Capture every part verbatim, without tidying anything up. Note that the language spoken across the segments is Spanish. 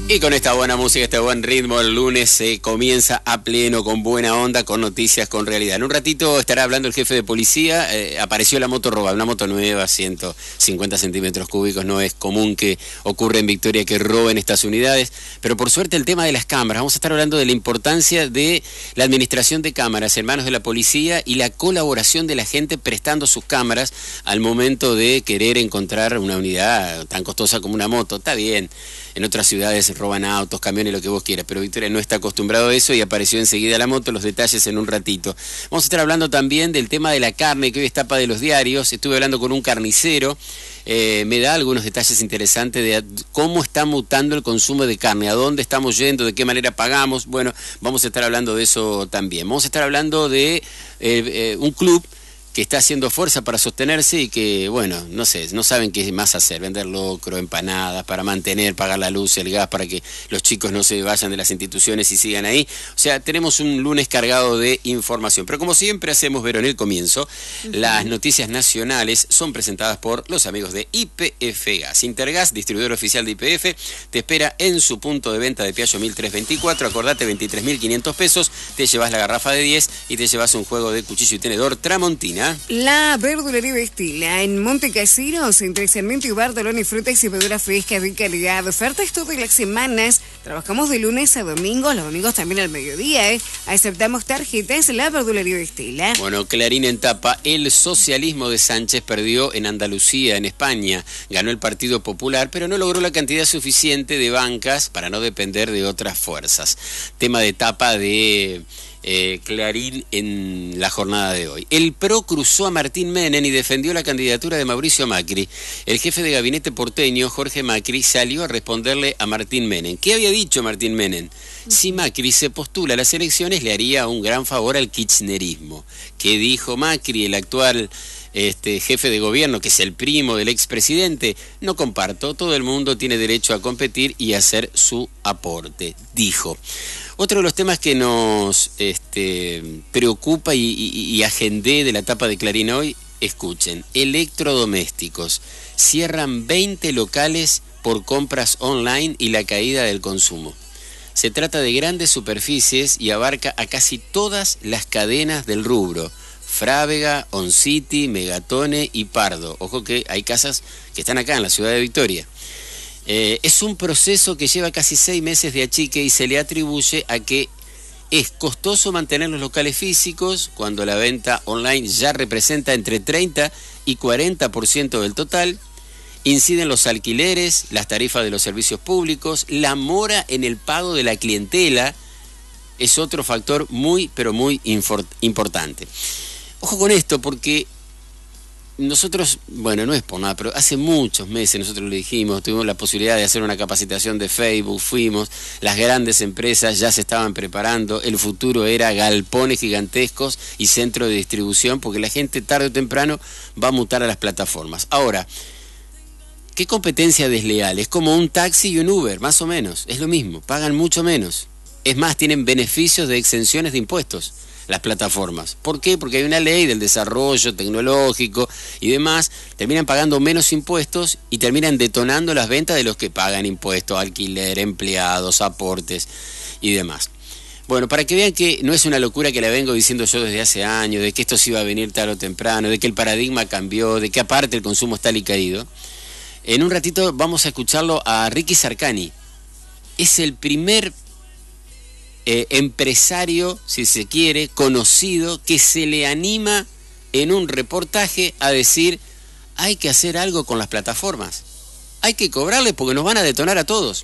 Y con esta buena música, este buen ritmo, el lunes se comienza a pleno, con buena onda, con noticias, con realidad. En un ratito estará hablando el jefe de policía. Eh, apareció la moto robada, una moto nueva, ciento cincuenta centímetros cúbicos. No es común que ocurra en Victoria que roben estas unidades, pero por suerte el tema de las cámaras. Vamos a estar hablando de la importancia de la administración de cámaras en manos de la policía y la colaboración de la gente prestando sus cámaras al momento de querer encontrar una unidad tan costosa como una moto. Está bien. En otras ciudades roban autos, camiones, lo que vos quieras, pero Victoria no está acostumbrado a eso y apareció enseguida la moto, los detalles en un ratito. Vamos a estar hablando también del tema de la carne, que hoy es tapa de los diarios. Estuve hablando con un carnicero, eh, me da algunos detalles interesantes de cómo está mutando el consumo de carne, a dónde estamos yendo, de qué manera pagamos. Bueno, vamos a estar hablando de eso también. Vamos a estar hablando de eh, eh, un club que está haciendo fuerza para sostenerse y que, bueno, no sé, no saben qué más hacer, vender locro, empanadas, para mantener, pagar la luz, el gas, para que los chicos no se vayan de las instituciones y sigan ahí. O sea, tenemos un lunes cargado de información. Pero como siempre hacemos, Vero, en el comienzo, uh-huh. Las noticias nacionales son presentadas por los amigos de Y P F Gas. Intergas, distribuidor oficial de Y P F, te espera en su punto de venta de Piaggio mil trescientos veinticuatro. Acordate, veintitrés mil quinientos pesos, te llevas la garrafa de diez y te llevas un juego de cuchillo y tenedor Tramontina. La verdulería Vestila en Monte Casinos, entre Sarmiento y Bartolón, y frutas y verduras frescas de calidad. Ofertas todas las semanas. Trabajamos de lunes a domingo, los domingos también al mediodía, ¿eh? Aceptamos tarjetas. La verdulería Vestila. Bueno, Clarín en tapa. El socialismo de Sánchez perdió en Andalucía, en España. Ganó el Partido Popular, pero no logró la cantidad suficiente de bancas para no depender de otras fuerzas. Tema de tapa de Eh, Clarín en la jornada de hoy. El P R O cruzó a Martín Menem y defendió la candidatura de Mauricio Macri. El jefe de gabinete porteño, Jorge Macri, salió a responderle a Martín Menem. ¿Qué había dicho Martín Menem? Si Macri se postula a las elecciones, le haría un gran favor al kirchnerismo. ¿Qué dijo Macri, el actual Este, jefe de gobierno, que es el primo del expresidente? No comparto, todo el mundo tiene derecho a competir y a hacer su aporte, dijo. Otro de los temas que nos este, preocupa y, y, y agendé de la tapa de Clarín hoy, escuchen, electrodomésticos. Cierran veinte locales por compras online y la caída del consumo. Se trata de grandes superficies y abarca a casi todas las cadenas del rubro. Frávega, On City, Megatone y Pardo. Ojo que hay casas que están acá en la ciudad de Victoria. Eh, es un proceso que lleva casi seis meses de achique y se le atribuye a que es costoso mantener los locales físicos cuando la venta online ya representa entre treinta y cuarenta por ciento del total. Inciden los alquileres, las tarifas de los servicios públicos, la mora en el pago de la clientela es otro factor muy, pero muy importante. Ojo con esto, porque nosotros, bueno, no es por nada, pero hace muchos meses nosotros le dijimos, tuvimos la posibilidad de hacer una capacitación de Facebook, fuimos, las grandes empresas ya se estaban preparando, el futuro era galpones gigantescos y centro de distribución, porque la gente tarde o temprano va a mutar a las plataformas. Ahora, ¿qué competencia desleal? Es como un taxi y un Uber, más o menos, es lo mismo, pagan mucho menos. Es más, tienen beneficios de exenciones de impuestos las plataformas. ¿Por qué? Porque hay una ley del desarrollo tecnológico y demás, terminan pagando menos impuestos y terminan detonando las ventas de los que pagan impuestos, alquiler, empleados, aportes y demás. Bueno, para que vean que no es una locura que la vengo diciendo yo desde hace años, de que esto se iba a venir tarde o temprano, de que el paradigma cambió, de que aparte el consumo está alicaído, en un ratito vamos a escucharlo a Ricky Sarcani. Es el primer Eh, empresario, si se quiere, conocido, que se le anima en un reportaje a decir: hay que hacer algo con las plataformas, hay que cobrarles porque nos van a detonar a todos.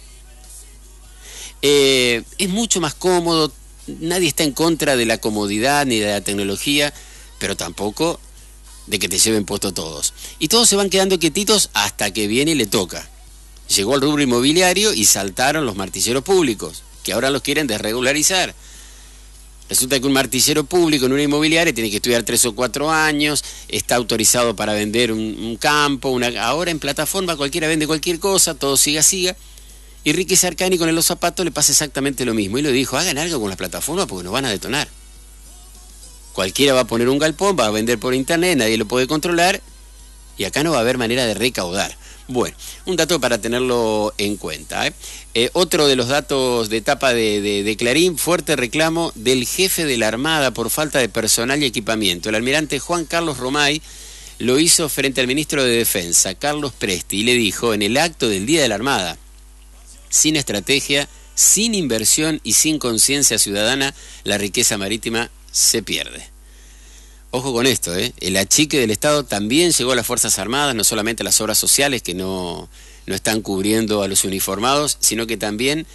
Eh, es mucho más cómodo, nadie está en contra de la comodidad ni de la tecnología, pero tampoco de que te lleven puesto todos. Y todos se van quedando quietitos hasta que viene y le toca. Llegó al rubro inmobiliario y saltaron los martilleros públicos, que ahora los quieren desregularizar. Resulta que un martillero público en una inmobiliaria tiene que estudiar tres o cuatro años, está autorizado para vender un, un campo, una, ahora en plataforma cualquiera vende cualquier cosa, todo siga, siga. Y Ricky Sarcani con los zapatos le pasa exactamente lo mismo. Y le dijo: hagan algo con las plataformas porque nos van a detonar. Cualquiera va a poner un galpón, va a vender por internet, nadie lo puede controlar y acá no va a haber manera de recaudar. Bueno, un dato para tenerlo en cuenta. ¿eh? Eh, otro de los datos de etapa de, de, de Clarín, fuerte reclamo del jefe de la Armada por falta de personal y equipamiento. El almirante Juan Carlos Romay lo hizo frente al ministro de Defensa, Carlos Presti, y le dijo en el acto del Día de la Armada: sin estrategia, sin inversión y sin conciencia ciudadana, la riqueza marítima se pierde. Ojo con esto, ¿eh? El achique del Estado también llegó a las Fuerzas Armadas, no solamente a las obras sociales que no, no están cubriendo a los uniformados, sino que también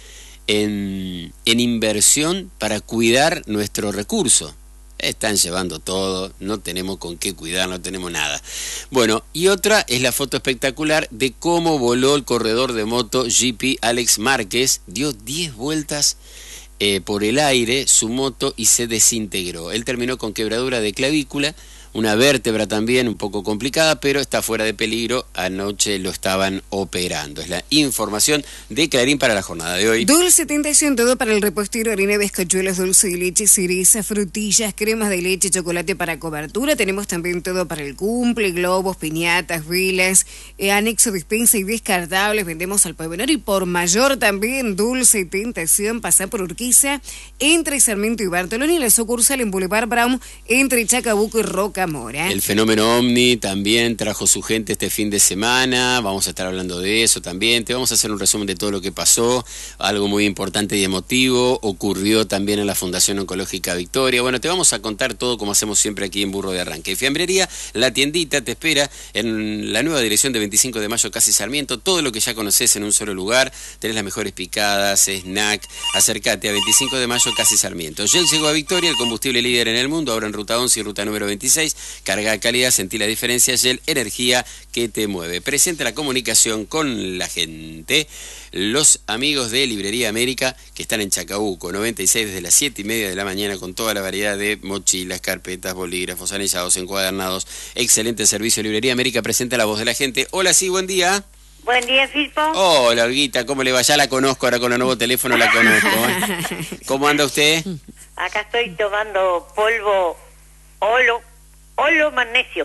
en, en inversión para cuidar nuestro recurso. Están llevando todo, no tenemos con qué cuidar, no tenemos nada. Bueno, y otra es la foto espectacular de cómo voló el corredor de moto G P Alex Márquez, dio diez vueltas Eh, por el aire su moto y se desintegró. Él terminó con quebradura de clavícula, una vértebra también un poco complicada, pero está fuera de peligro. Anoche lo estaban operando. Es la información de Clarín para la jornada de hoy. Dulce tentación, todo para el repostero: harina, bizcochuelos, dulce de leche, cereza, frutillas, cremas de leche, chocolate para cobertura. Tenemos también todo para el cumple: globos, piñatas, velas, eh, anexo, despensa y descartables. Vendemos al por menor y por mayor también. Dulce tentación, pasa por Urquiza, entre Sarmiento y Bartoloni, y la sucursal en Boulevard Brown, entre Chacabuco y Roca Mora. El fenómeno OVNI también trajo su gente este fin de semana. Vamos a estar hablando de eso también. Te vamos a hacer un resumen de todo lo que pasó. Algo muy importante y emotivo ocurrió también en la Fundación Oncológica Victoria. Bueno, te vamos a contar todo como hacemos siempre aquí en Burro de Arranque. Fiambrería La Tiendita te espera en la nueva dirección de veinticinco de mayo, casi Sarmiento. Todo lo que ya conoces en un solo lugar. Tenés las mejores picadas, snack. Acércate a veinticinco de mayo, casi Sarmiento. Shell llegó a Victoria, el combustible líder en el mundo, ahora en ruta once y ruta número veintiséis. Carga de calidad, sentí la diferencia. Shell, energía que te mueve. Presenta la comunicación con la gente. Los amigos de Librería América, que están en Chacabuco, noventa y seis, desde las siete y media de la mañana, con toda la variedad de mochilas, carpetas, bolígrafos, anillados, encuadernados. Excelente servicio. Librería América presenta la voz de la gente. Hola, sí, buen día. Buen día, Filpo. Hola, Olguita, ¿cómo le va? Ya la conozco, ahora con el nuevo teléfono la conozco. ¿eh? ¿Cómo anda usted? Acá estoy tomando polvo olo, olo magnesio.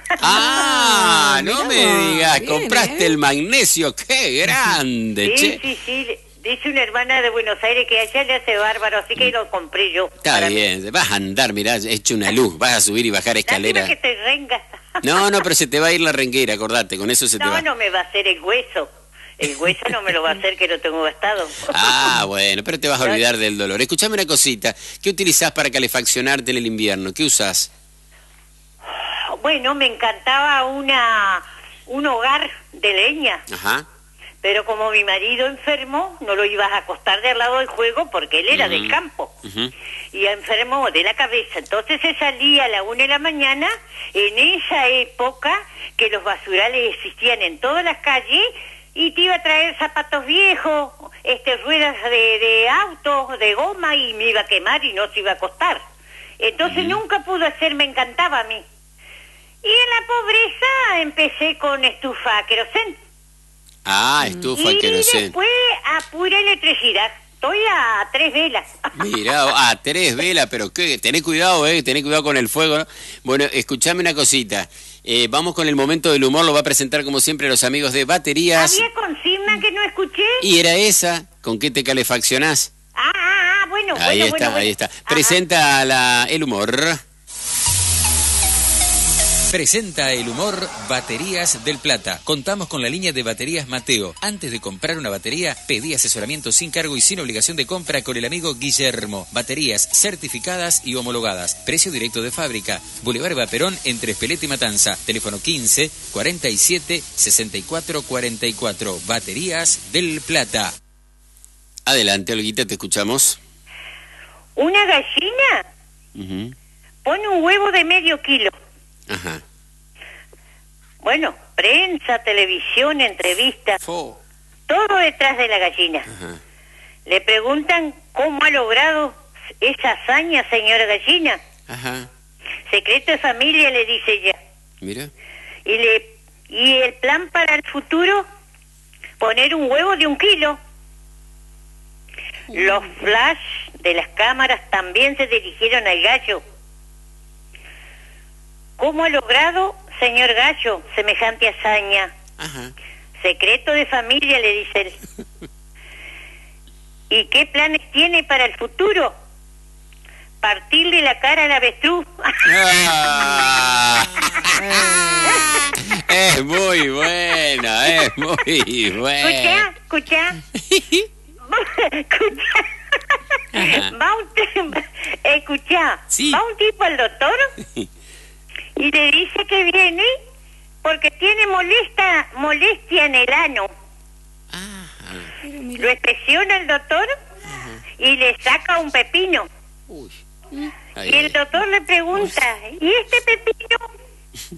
Ah, no me digas, bien, compraste ¿eh? el magnesio, qué grande, Sí, che. sí, sí. Dice una hermana de Buenos Aires que allá le hace bárbaro, así que lo compré yo. Está para bien, vas a andar, mirá, hecho una luz, vas a subir y bajar mí. escalera. Lástima que te rengas. No, no, pero se te va a ir la renguera, acordate, con eso se te No, va. no me va a hacer el hueso. El hueso no me lo va a hacer, que lo tengo gastado. Ah, bueno, pero te vas a olvidar del dolor. Escuchame una cosita, ¿qué utilizás para calefaccionarte en el invierno? ¿Qué usás? Bueno, me encantaba una un hogar de leña. Ajá. Pero como mi marido enfermo, no lo ibas a acostar de al lado del juego porque él era Uh-huh. del campo. Uh-huh. Y enfermo de la cabeza. Entonces se salía a la una de la mañana, en esa época que los basurales existían en todas las calles, y te iba a traer zapatos viejos, este, ruedas de, de autos, de goma, y me iba a quemar y no se iba a acostar. Entonces Uh-huh. nunca pudo hacer, me encantaba a mí. Y en la pobreza empecé con estufa querosén. Ah, estufa, Y querosén. después a pura electricidad. Estoy a tres velas. Mirá, ah, tres velas, pero qué, tenés cuidado, eh, tenés cuidado con el fuego, ¿no? Bueno, escuchame una cosita. Eh, vamos con el momento del humor, lo va a presentar como siempre los amigos de Baterías. ¿Había consigna que no escuché? Y era esa, ¿con qué te calefaccionás? Ah, ah, ah, bueno, Ahí bueno, está, bueno, ahí bueno. está. Ajá. Presenta la, el humor. Presenta el humor Baterías del Plata. Contamos con la línea de baterías Mateo. Antes de comprar una batería, pedí asesoramiento sin cargo y sin obligación de compra con el amigo Guillermo. Baterías certificadas y homologadas. Precio directo de fábrica. Boulevard Vaperón entre Espeleta y Matanza. Teléfono quince, cuarenta y siete, sesenta y cuatro cuarenta y cuatro. Baterías del Plata. Adelante, Olguita, te escuchamos. Una gallina Ujú. pone un huevo de medio kilo. Ajá. Bueno, prensa, televisión, entrevistas, Fo. todo detrás de la gallina. Ajá. Le preguntan cómo ha logrado esa hazaña, señora gallina. Ajá. Secreto de familia, le dice ella. Mira. Y le y el plan para el futuro, poner un huevo de un kilo. Los flash de las cámaras también se dirigieron al gallo. ¿Cómo ha logrado, señor gallo, semejante hazaña? Ajá. Secreto de familia, le dice él. ¿Y qué planes tiene para el futuro? Partirle la cara al avestruz. Ah, es muy buena, es muy buena. Escucha, escucha. Escucha. Va un tipo, escucha, Sí. va un tipo al doctor y le dice que viene porque tiene molesta, molestia en el ano. Lo inspecciona el doctor y le saca un pepino. Uy. Y el doctor le pregunta, ¿y este pepino?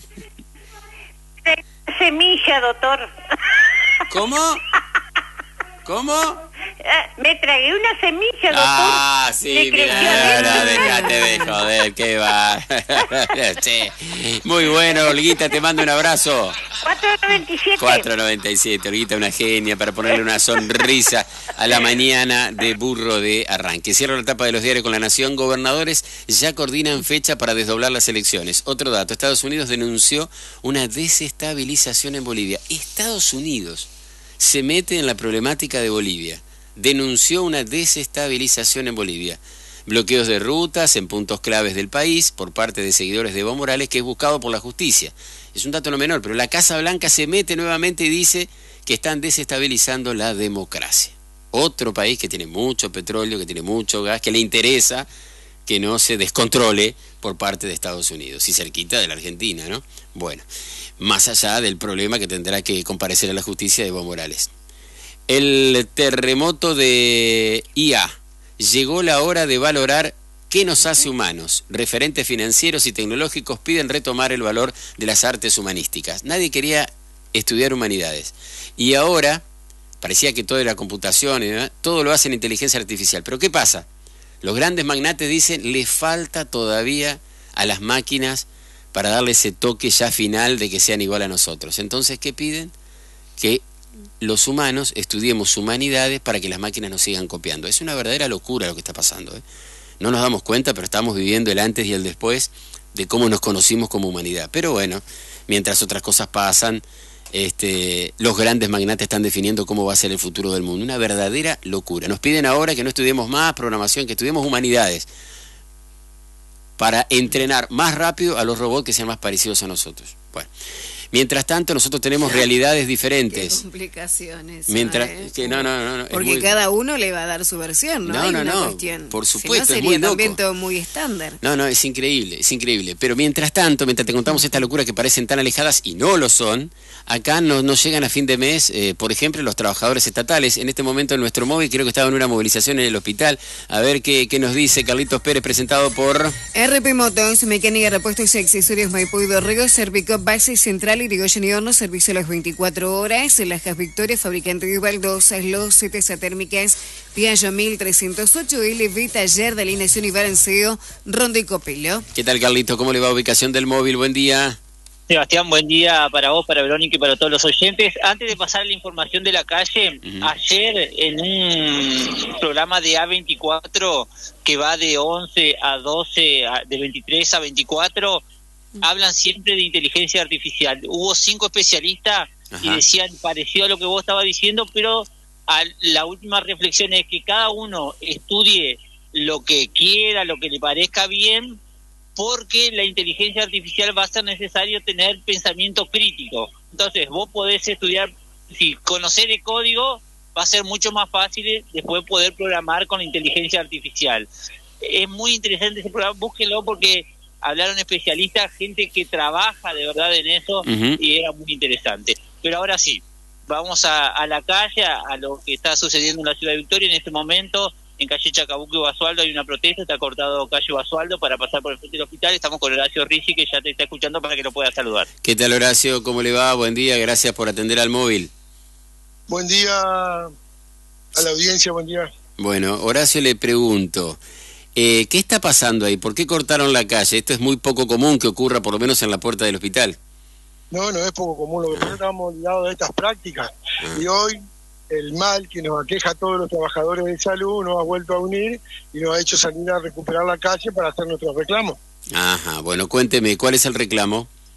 Semilla, doctor. ¿Cómo? ¿Cómo? Me tragué una semilla, doctor. Ah, sí, Le mira, creció no, adentro. déjate de joder, qué va. Sí. Muy bueno, Olguita, te mando un abrazo. cuatro noventa y siete. cuatro noventa y siete, Olguita, una genia para ponerle una sonrisa a la mañana de burro de arranque. Cierro la tapa de los diarios con La Nación. Gobernadores ya coordinan fecha para desdoblar las elecciones. Otro dato, Estados Unidos denunció una desestabilización en Bolivia. Estados Unidos se mete en la problemática de Bolivia. Denunció una desestabilización en Bolivia. Bloqueos de rutas en puntos claves del país por parte de seguidores de Evo Morales, que es buscado por la justicia. Es un dato no menor, pero la Casa Blanca se mete nuevamente y dice que están desestabilizando la democracia. Otro país que tiene mucho petróleo, que tiene mucho gas, que le interesa que no se descontrole por parte de Estados Unidos y cerquita de la Argentina, ¿no? Bueno, más allá del problema que tendrá que comparecer a la justicia de Evo Morales. El terremoto de I A. Llegó la hora de valorar qué nos hace humanos. Referentes financieros y tecnológicos piden retomar el valor de las artes humanísticas. Nadie quería estudiar humanidades. Y ahora, parecía que todo era computación, ¿eh? Todo lo hace en inteligencia artificial. Pero ¿qué pasa? Los grandes magnates dicen, le falta todavía a las máquinas para darle ese toque ya final de que sean igual a nosotros. Entonces, ¿qué piden? Que los humanos estudiemos humanidades para que las máquinas nos sigan copiando. Es una verdadera locura lo que está pasando, ¿eh? No nos damos cuenta, pero estamos viviendo el antes y el después de cómo nos conocimos como humanidad. Pero bueno, mientras otras cosas pasan, este, los grandes magnates están definiendo cómo va a ser el futuro del mundo. Una verdadera locura. Nos piden ahora que no estudiemos más programación, que estudiemos humanidades para entrenar más rápido a los robots que sean más parecidos a nosotros. Bueno. Mientras tanto, nosotros tenemos realidades diferentes. Qué complicaciones. Mientras, ¿sabes? que no, no, no, no, Porque muy... cada uno le va a dar su versión, ¿no? No, Hay no, una no, cuestión. por supuesto, Si no, es muy sería también loco. todo muy estándar. No, no, es increíble, es increíble. Pero mientras tanto, mientras te contamos estas locuras que parecen tan alejadas y no lo son, acá nos no llegan a fin de mes, eh, por ejemplo, los trabajadores estatales. En este momento en nuestro móvil creo que estaba en una movilización en el hospital. A ver qué, qué nos dice Carlitos Pérez, presentado por... R P Motors, mecánica, repuestos y accesorios Maipú y Dorrego, Servicop, base central, Irigoyen y Hornos, servicio a las veinticuatro horas. En las Gas Victoria, fabricante de baldosas, losetas térmicas, Piaggio mil trescientos ocho L V, taller de alineación y balanceo, Rondo y Copelo. ¿Qué tal, Carlitos? ¿Cómo le va? Ubicación del móvil, buen día. Sebastián, buen día para vos, para Verónica y para todos los oyentes. Antes de pasar la información de la calle, uh-huh. Ayer en un programa de A veinticuatro que va de once a doce, de veintitrés a veinticuatro, uh-huh. hablan siempre de inteligencia artificial. Hubo cinco especialistas uh-huh. y decían parecido a lo que vos estabas diciendo, pero a la última reflexión es que cada uno estudie lo que quiera, lo que le parezca bien, porque la inteligencia artificial va a ser necesario tener pensamiento crítico. Entonces, vos podés estudiar, si conocer el código, va a ser mucho más fácil después poder programar con la inteligencia artificial. Es muy interesante ese programa, búsquenlo porque hablaron especialistas, gente que trabaja de verdad en eso, uh-huh. y era muy interesante. Pero ahora sí, vamos a, a la calle, a, a lo que está sucediendo en la ciudad de Victoria en este momento. En calle Chacabuco y Basualdo hay una protesta, está cortado calle Basualdo para pasar por el frente del hospital. Estamos con Horacio Rizzi, que ya te está escuchando para que lo pueda saludar. ¿Qué tal, Horacio? ¿Cómo le va? Buen día, gracias por atender al móvil. Buen día a la audiencia, buen día. Bueno, Horacio, le pregunto, eh, ¿qué está pasando ahí? ¿Por qué cortaron la calle? Esto es muy poco común que ocurra, por lo menos en la puerta del hospital. No, no es poco común, lo que nosotros estábamos olvidados de estas prácticas. Ah. Y hoy el mal que nos aqueja a todos los trabajadores de salud nos ha vuelto a unir y nos ha hecho salir a recuperar la calle para hacer nuestros reclamos. Ajá, bueno, cuénteme, ¿cuál es el reclamo?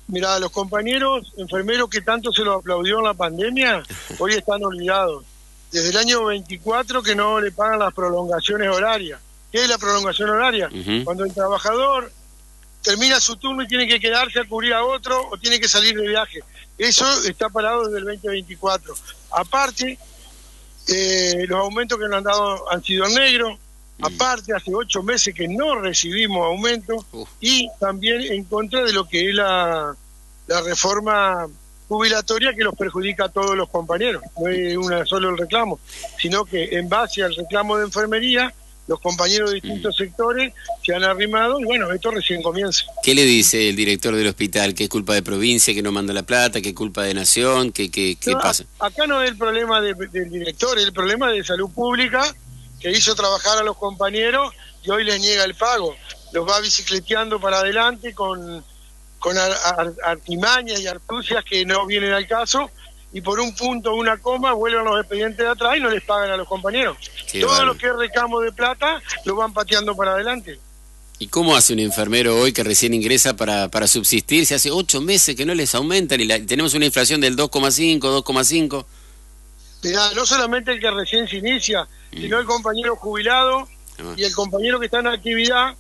Mirá, los compañeros enfermeros que tanto se los aplaudió en la pandemia, hoy están olvidados. Desde el año veinticuatro que no le pagan las prolongaciones horarias. ¿Qué es la prolongación horaria? Uh-huh. Cuando el trabajador termina su turno y tiene que quedarse a cubrir a otro o tiene que salir de viaje. Eso está parado desde el veinte veinticuatro. Aparte, eh, los aumentos que nos han dado han sido en negro. Aparte, hace ocho meses que no recibimos aumento. Uh. Y también en contra de lo que es la, la reforma jubilatoria que los perjudica a todos los compañeros. No es una solo el reclamo, sino que en base al reclamo de enfermería, los compañeros de distintos mm. sectores se han arrimado y bueno, esto recién comienza. ¿Qué le dice el director del hospital? ¿Que es culpa de provincia, que no manda la plata, que es culpa de nación? ¿Qué, qué, qué no, pasa? Acá no es el problema de, del director, es el problema de salud pública que hizo trabajar a los compañeros y hoy les niega el pago. Los va bicicleteando para adelante con, con ar, ar, artimañas y artucias que no vienen al caso y por un punto, una coma, vuelven los expedientes de atrás y no les pagan a los compañeros. Qué Todo vale. Lo que es recamo de plata lo van pateando para adelante. ¿Y cómo hace un enfermero hoy que recién ingresa para, para subsistir? Se hace ocho meses que no les aumentan y la, tenemos una inflación del dos coma cinco, dos coma cinco. Mirá, no solamente el que recién se inicia, mm. sino el compañero jubilado ah. y el compañero que está en actividad,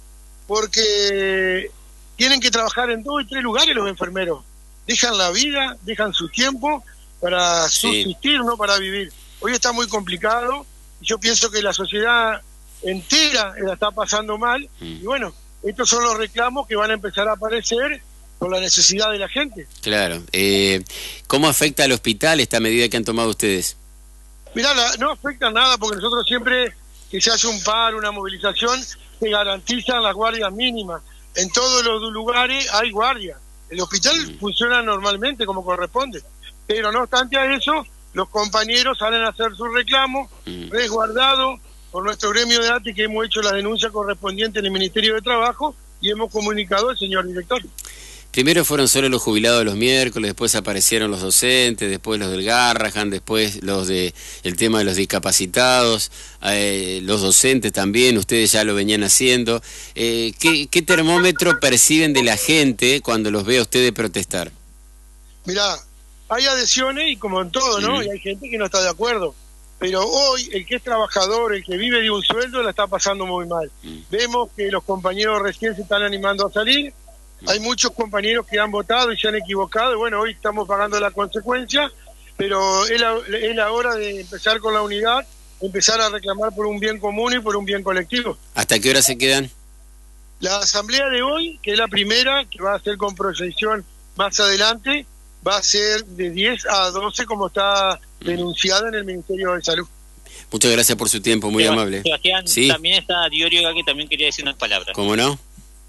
porque tienen que trabajar en dos y tres lugares los enfermeros. Dejan la vida, dejan su tiempo para subsistir, sí. no para vivir. Hoy está muy complicado y yo pienso que la sociedad entera la está pasando mal mm. y bueno, estos son los reclamos que van a empezar a aparecer por la necesidad de la gente. Claro. Eh, ¿Cómo afecta al hospital esta medida que han tomado ustedes? Mirá, la, no afecta nada porque nosotros siempre que se hace un paro, una movilización, se garantizan las guardias mínimas. En todos los lugares hay guardias. El hospital mm. funciona normalmente como corresponde. Pero no obstante a eso, los compañeros salen a hacer sus reclamos, mm. resguardados por nuestro gremio de A T I, que hemos hecho la denuncia correspondiente en el Ministerio de Trabajo y hemos comunicado al señor director. Primero fueron solo los jubilados los miércoles, después aparecieron los docentes, después los del Garrahan, después los de el tema de los discapacitados, eh, los docentes también, ustedes ya lo venían haciendo. Eh, ¿qué, ¿Qué termómetro perciben de la gente cuando los ve a ustedes protestar? Mirá, hay adhesiones y como en todo, ¿no? Mm. Y hay gente que no está de acuerdo. Pero hoy el que es trabajador, el que vive de un sueldo, la está pasando muy mal. Mm. Vemos que los compañeros recién se están animando a salir. Mm. Hay muchos compañeros que han votado y se han equivocado. Y bueno, hoy estamos pagando la consecuencia. Pero es la, es la hora de empezar con la unidad, empezar a reclamar por un bien común y por un bien colectivo. ¿Hasta qué hora se quedan? La asamblea de hoy, que es la primera, que va a ser con proyección más adelante, va a ser de diez a doce como está denunciada en el Ministerio de Salud. Muchas gracias por su tiempo, muy Sebastián, amable. Sebastián, ¿sí? También está Diorio acá que también quería decir unas palabras. ¿Cómo no?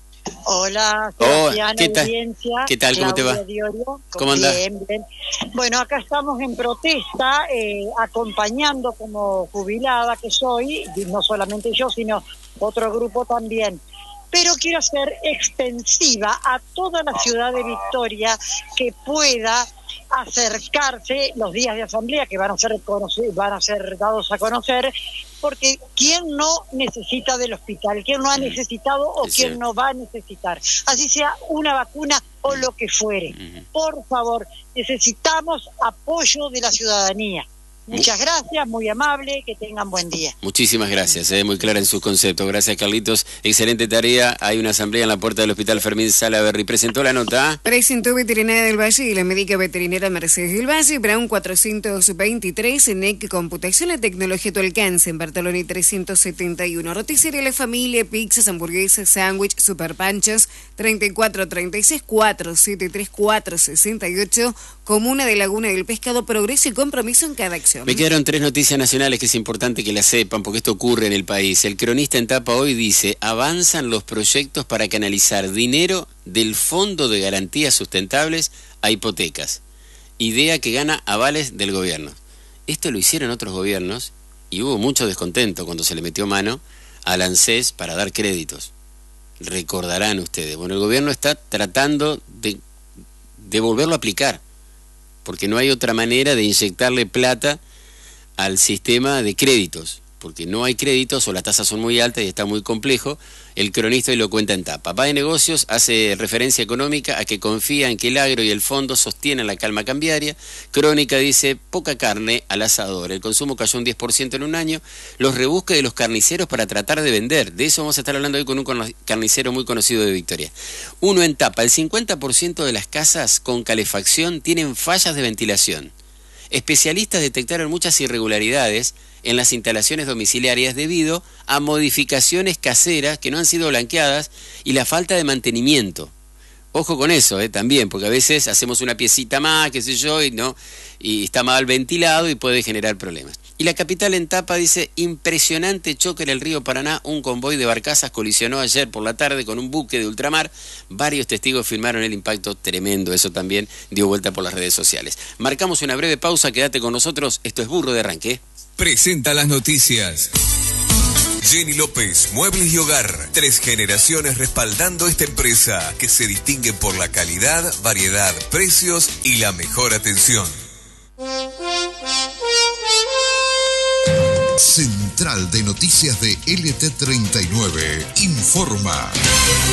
Hola, Sebastián, oh, ¿qué tal? audiencia. ¿Qué tal? ¿Cómo Claudia te va? Diorio. ¿Cómo andás? Bien, bien. Bueno, acá estamos en protesta, eh, acompañando como jubilada que soy, y no solamente yo, sino otro grupo también. Pero quiero ser extensiva a toda la ciudad de Victoria que pueda acercarse los días de asamblea que van a ser van a ser dados a conocer, porque quién no necesita del hospital, quién no ha necesitado o es quién cierto. no va a necesitar, así sea una vacuna o lo que fuere. Por favor, necesitamos apoyo de la ciudadanía. Muchas gracias, muy amable, que tengan buen día. Muchísimas gracias, eh, muy clara en su concepto. Gracias, Carlitos. Excelente tarea. Hay una asamblea en la puerta del Hospital Fermín Salaberry. ¿Presentó la nota? Presentó Veterinaria del Valle y la médica veterinaria Mercedes del Valle, Brown cuatrocientos veintitrés, N E C Computación, la tecnología a tu alcance, en Bartoloni trescientos setenta y uno. Roticería La Familia, pizzas, hamburguesas, sándwich, super panchos, treinta y cuatro treinta y seis, cuatro siete tres cuatro sesenta y ocho, Comuna de Laguna del Pescado, progreso y compromiso en cada acción. Me quedaron tres noticias nacionales que es importante que las sepan porque esto ocurre en el país. El cronista en tapa hoy dice, avanzan los proyectos para canalizar dinero del Fondo de Garantías Sustentables a hipotecas. Idea que gana avales del gobierno. Esto lo hicieron otros gobiernos y hubo mucho descontento cuando se le metió mano al ANSES para dar créditos. Recordarán ustedes. Bueno, el gobierno está tratando de, de volverlo a aplicar porque no hay otra manera de inyectarle plata al sistema de créditos. porque no hay créditos o las tasas son muy altas y está muy complejo. El cronista hoy lo cuenta en tapa. Va de Negocios hace referencia económica a que confía en que el agro y el fondo sostienen la calma cambiaria. Crónica dice, poca carne al asador. El consumo cayó un diez por ciento en un año. Los rebusques de los carniceros para tratar de vender. De eso vamos a estar hablando hoy con un carnicero muy conocido de Victoria. Uno en tapa. El cincuenta por ciento de las casas con calefacción tienen fallas de ventilación. Especialistas detectaron muchas irregularidades en las instalaciones domiciliarias debido a modificaciones caseras que no han sido blanqueadas y la falta de mantenimiento. Ojo con eso, eh, también, porque a veces hacemos una piecita más, qué sé yo, y no, y está mal ventilado y puede generar problemas. Y la capital en tapa dice, impresionante choque en el río Paraná, un convoy de barcazas colisionó ayer por la tarde con un buque de ultramar, varios testigos filmaron el impacto tremendo, eso también dio vuelta por las redes sociales. Marcamos una breve pausa, quédate con nosotros, esto es Burro de Arranque. Presenta las noticias. Jenny López, Muebles y Hogar. Tres generaciones respaldando esta empresa que se distingue por la calidad, variedad, precios y la mejor atención. Central de Noticias de L T treinta y nueve informa.